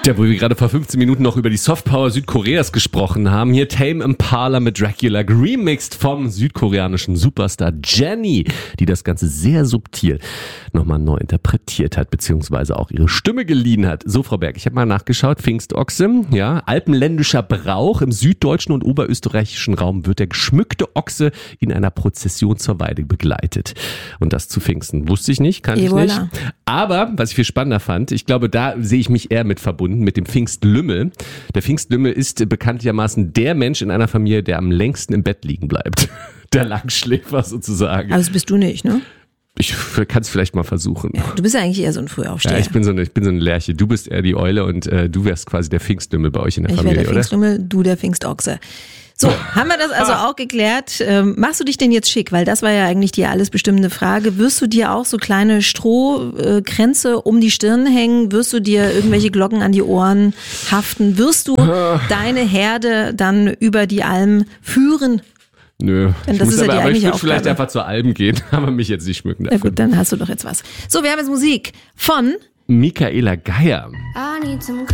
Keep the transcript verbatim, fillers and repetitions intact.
Ja, wo wir gerade vor fünfzehn Minuten noch über die Softpower Südkoreas gesprochen haben, hier Tame Impala mit Dracula geremixed vom südkoreanischen Superstar Jennie, die das Ganze sehr subtil nochmal neu interpretiert hat, beziehungsweise auch ihre Stimme geliehen hat. So, Frau Berg, ich habe mal nachgeschaut, Pfingstochse, ja, alpenländischer Brauch. Im süddeutschen und oberösterreichischen Raum wird der geschmückte Ochse in einer Prozession zur Weide begleitet. Und das zu Pfingsten wusste ich nicht, kannte ich nicht. Aber, was ich viel spannender fand, ich glaube, da sehe ich mich eher mit verbunden, mit dem Pfingstlümmel. Der Pfingstlümmel ist bekanntlichermaßen der Mensch in einer Familie, der am längsten im Bett liegen bleibt. Der Langschläfer sozusagen. Aber das bist du nicht, ne? Ich kann es vielleicht mal versuchen. Ja, du bist ja eigentlich eher so ein Frühaufsteher. Ja, ich bin so eine, ich bin so eine Lerche. Du bist eher die Eule und äh, du wärst quasi der Pfingstlümmel bei euch in der ich Familie, oder? Ich wäre der Pfingstlümmel, du der Pfingstochse. So, haben wir das also auch geklärt. Ähm, machst du dich denn jetzt schick? Weil das war ja eigentlich die alles bestimmende Frage. Wirst du dir auch so kleine Strohkränze um die Stirn hängen? Wirst du dir irgendwelche Glocken an die Ohren haften? Wirst du deine Herde dann über die Alm führen? Nö, Denn ich das muss ist ja aber, die aber ich eigentliche würde vielleicht Aufgabe. einfach zur Alm gehen, aber mich jetzt nicht schmücken dafür. Na gut, dann hast du doch jetzt was. So, wir haben jetzt Musik von Michaela Geier. I need some